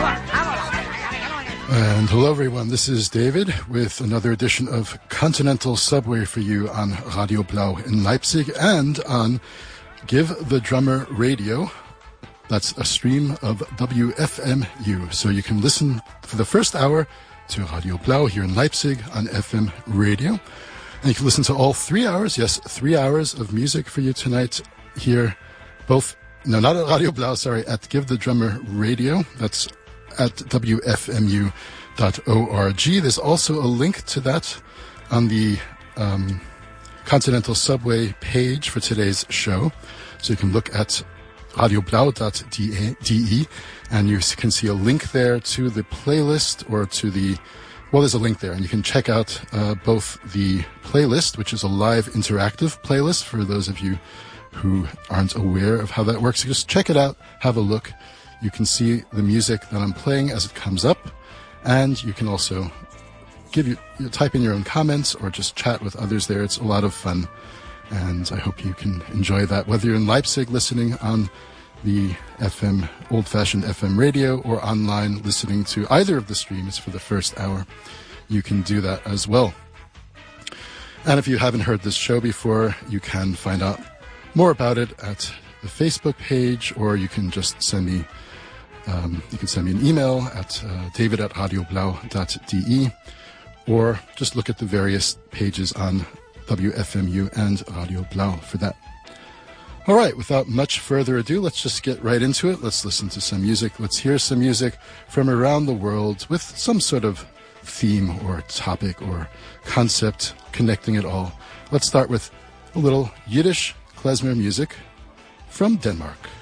And hello everyone, this is David with another edition of Continental Subway for you on Radio Blau in Leipzig and on Give the Drummer Radio. That's a stream of WFMU. So you can listen for the first hour to Radio Blau here in Leipzig on FM radio. And you can listen to all 3 hours, yes, 3 hours of music for you tonight here, not at Radio Blau, at Give the Drummer Radio. That's at WFMU.org. There's also a link to that on the Continental Subway page for today's show. So you can look at radioblau.de and you can see a link there to the playlist or to there's a link there and you can check out both the playlist, which is a live interactive playlist for those of you who aren't aware of how that works. So just check it out, have a look. You can see the music that I'm playing as it comes up, and you can also type in your own comments or just chat with others there. It's a lot of fun, and I hope you can enjoy that. Whether you're in Leipzig listening on the old-fashioned FM radio or online listening to either of the streams for the first hour, you can do that as well. And if you haven't heard this show before, you can find out more about it at the Facebook page, or you can just send me an email at david@radioblau.de, or just look at the various pages on WFMU and Radio Blau for that. All right, without much further ado, let's just get right into it. Let's listen to some music. Let's hear some music from around the world with some sort of theme or topic or concept connecting it all. Let's start with a little Yiddish klezmer music from Denmark.